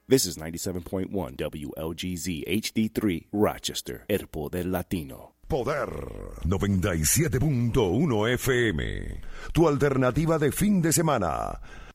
This is 97.1 WLGZ HD3 Rochester, El Poder Latino. Poder 97.1 FM, tu alternativa de fin de semana.